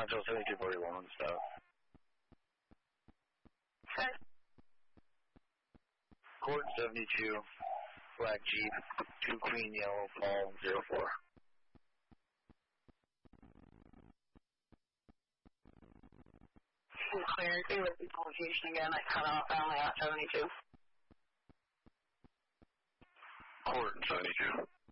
Central 7241 stuff. Okay. Court 72, Black Jeep, 2 Queen Yellow, Fall 04. Clear. Can you repeat the location again? I cut off. I only got 72. Court 72.